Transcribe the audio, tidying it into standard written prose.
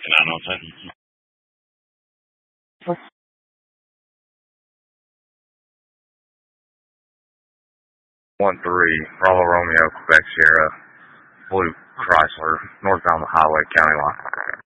907. 13 Bravo Romeo, Quebec Sierra, Blue Chrysler, northbound the highway, county line.